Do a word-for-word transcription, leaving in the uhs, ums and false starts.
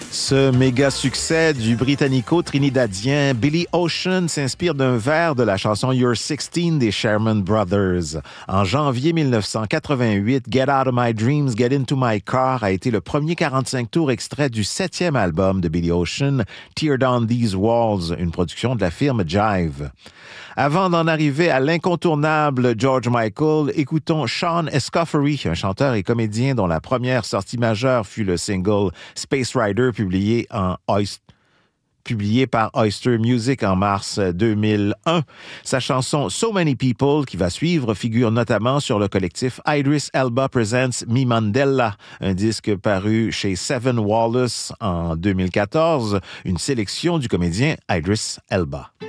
Ce méga succès du britannico-trinidadien Billy Ocean s'inspire d'un vers de la chanson You're sixteen des Sherman Brothers. En janvier dix-neuf cent quatre-vingt-huit, Get Out of My Dreams, Get Into My Car a été le premier quarante-cinq tours extrait du septième album de Billy Ocean, Tear Down These Walls, une production de la firme Jive. Avant d'en arriver à l'incontournable George Michael, écoutons Sean Escoffery, un chanteur et comédien dont la première sortie majeure fut le single Space Rider, publié, en Oyster, publié par Oyster Music en mars deux mille un. Sa chanson So Many People, qui va suivre, figure notamment sur le collectif Idris Elba Presents Me Mandela, un disque paru chez Seven Wallace en deux mille quatorze, une sélection du comédien Idris Elba.